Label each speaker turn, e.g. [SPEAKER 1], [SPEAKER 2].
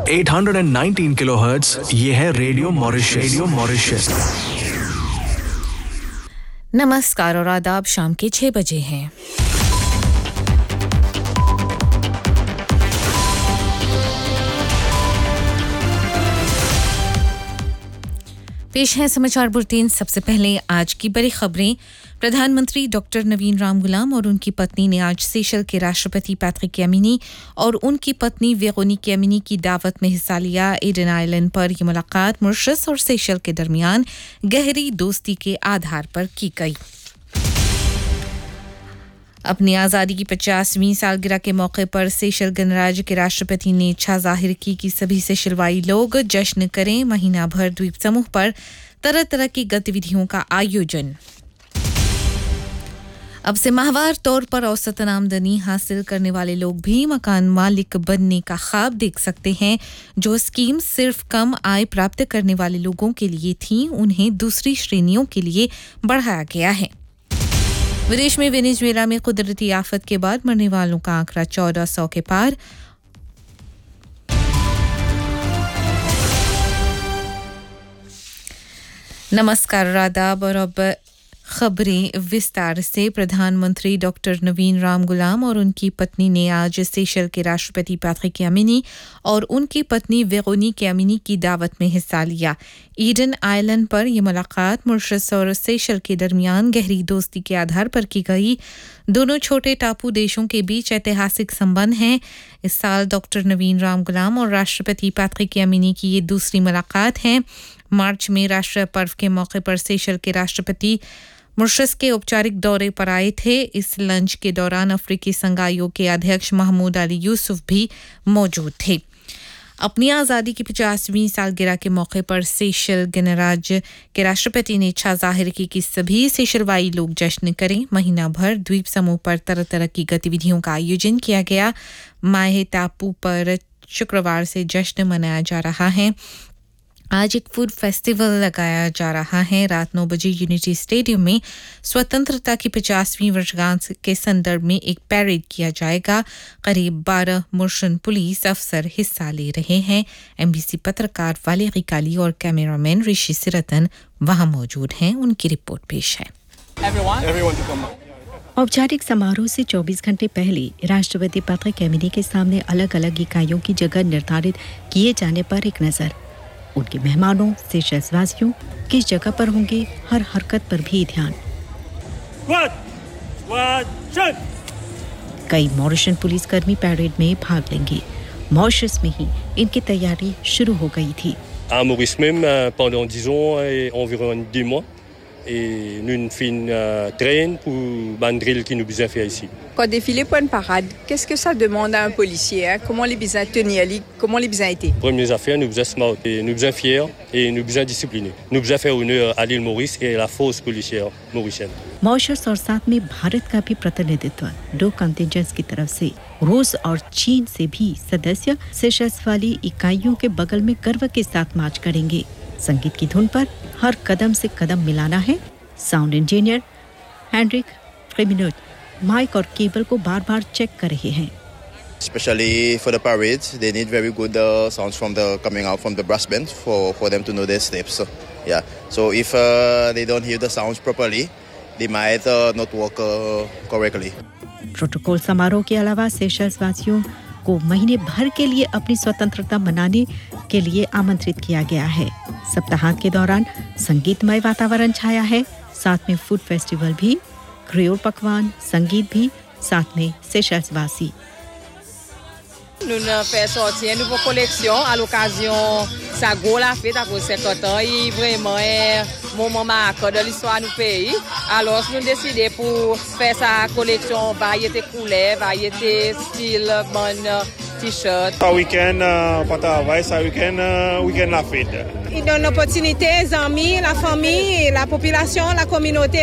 [SPEAKER 1] 819 kilohertz, ये है radio Mauritius.
[SPEAKER 2] नमस्कार और आदाब, शाम के 6 बजे हैं। पेश है समाचार बुलेटिन। सबसे पहले आज की बड़ी खबरें। प्रधानमंत्री डॉक्टर नवीन राम गुलाम और उनकी पत्नी ने आज सेशल के राष्ट्रपति पैट्रिक एमिनी और उनकी पत्नी वेरोनिक एमिनी की दावत में हिस्सा लिया। एडन आइलैंड पर यह मुलाकात मॉरिशस और सेशल के दरमियान गहरी दोस्ती के आधार पर की गई। अपनी आज़ादी की 50वीं सालगिरह के मौके पर सेशल गणराज्य के राष्ट्रपति ने इच्छा जाहिर की कि सभी सेशलवाई लोग जश्न करें। महीना भर द्वीप समूह पर तरह तरह की गतिविधियों का आयोजन। अब से माहवार तौर पर औसतन आमदनी हासिल करने वाले लोग भी मकान मालिक बनने का ख्वाब देख सकते हैं। जो स्कीम सिर्फ कम आय प्राप्त करने वाले लोगों के लिए थी, उन्हें दूसरी श्रेणियों के लिए बढ़ाया गया है। विदेश में वेनेजुएला में कुदरती आफत के बाद मरने वालों का आंकड़ा 1400 के पार। नमस्कार, आदाब और अब खबरें विस्तार से। प्रधानमंत्री डॉक्टर नवीन राम गुलाम और उनकी पत्नी ने आज सेशल के राष्ट्रपति पैट्रिक एमिनी और उनकी पत्नी वेरोनिक एमिनी की दावत में हिस्सा लिया। ईडन आइलैंड पर यह मुलाकात मॉरिशस और सेशल के दरमियान गहरी दोस्ती के आधार पर की गई। दोनों छोटे टापू देशों के बीच ऐतिहासिक संबंध हैं। इस साल डॉक्टर नवीन राम गुलाम और राष्ट्रपति पैट्रिक एमिनी की ये दूसरी मुलाकात है। मार्च में राष्ट्रीय पर्व के मौके पर सेशल के राष्ट्रपति मॉरिशस के औपचारिक दौरे पर आए थे। इस लंच के दौरान अफ्रीकी संघ आयोग के अध्यक्ष महमूद अली यूसुफ भी मौजूद थे। अपनी आज़ादी की 50वीं सालगिरह के मौके पर सेशल गणराज्य के राष्ट्रपति ने इच्छा जाहिर की कि सभी सेशलवाई लोग जश्न करें। महीना भर द्वीप समूह पर तरह तरह की गतिविधियों का आयोजन किया गया। माहे टापू पर शुक्रवार से जश्न मनाया जा रहा है। आज एक फूड फेस्टिवल लगाया जा रहा है। रात 9 बजे यूनिटी स्टेडियम में स्वतंत्रता की 50वीं वर्षगांठ के संदर्भ में एक पैरेड किया जाएगा। करीब 12 मॉरिशन पुलिस अफसर हिस्सा ले रहे हैं। एमबीसी पत्रकार वालेरी काली और कैमरामैन ऋषि सिरतन वहां मौजूद हैं। उनकी रिपोर्ट पेश है।
[SPEAKER 3] औपचारिक समारोह से 24 घंटे पहले राष्ट्रपति पैट्रिक एमिनी के सामने अलग-अलग इकाइयों की जगह निर्धारित किए जाने पर एक नजर। उनके मेहमानों सेशल्स वासियों किस जगह पर होंगे, हर हरकत पर भी ध्यान। कई मॉरिशन पुलिसकर्मी पैरेड में भाग लेंगे। मॉरिशस में ही इनकी तैयारी शुरू हो गई थी।
[SPEAKER 4] À Maurice même, pendant 10 ans et environ 10 mois. Et nous traîne pour ban drill qui nous besoin faire ici.
[SPEAKER 5] Quand défiler pour une parade, qu'est-ce que ça demande à un policier, hein? Comment les besoin tenir, comment les besoin été?
[SPEAKER 4] Premières affaires, nous besoin smart, et nous besoin fiers et nous besoin disciplinés. Nous besoin faire honneur à l'île Maurice et à la force policière mauricienne.
[SPEAKER 3] Mauritius और साथ में भारत का भी प्रतिनिधित्व 2 कंटिंजेंट्स की तरफ से। रूस और चीन से भी सदस्य सेशल्स वाली इकाइयों के बगल में गर्व के साथ मार्च करेंगे। संगीत की धुन पर हर कदम से कदम मिलाना है। साउंड इंजीनियर हेनरिक फ्रेमिनोट माइक और केबल को बार-बार चेक कर रहे हैं।
[SPEAKER 6] Especially for the parades, they need very good sounds from the coming out from the brass band for them to know their steps. So, yeah. So if they don't hear the sounds properly, they might not work correctly.
[SPEAKER 3] Protocol समारोह के अलावा Seychelles वासियों को महीने भर के लिए अपनी स्वतंत्रता मनाने के लिए आमंत्रित किया गया है। सप्ताहांत के दौरान संगीतमय वातावरण छाया है। साथ में फूड फेस्टिवल भी, क्रियोल पकवान, संगीत भी, साथ में सेशल्स वासी।
[SPEAKER 5] Nous faisons sortir une nouvelle collection à l'occasion sa la fête après 50 ans et vraiment moment marquant de l'histoire du pays. Alors nous décidé pour faire sa collection variété couleur, variété style, bon t-shirt.
[SPEAKER 7] Ça week-end pas travail, ça week-end la fête.
[SPEAKER 5] Il donne l'opportunité aux amis, la famille, la population, la communauté